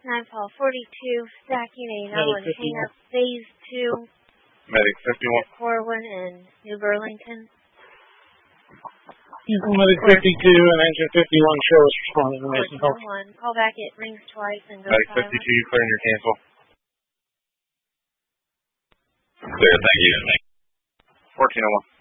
Nightfall 42, stacking a knowledge hangar phase 2. Medic 51. Corwin and New Burlington. Medic 52 and Engine 51 show us responding to Mason Health. Call back, it rings twice and goes Medic silent. 52, clearing your cancel. Clear, thank you. 1401.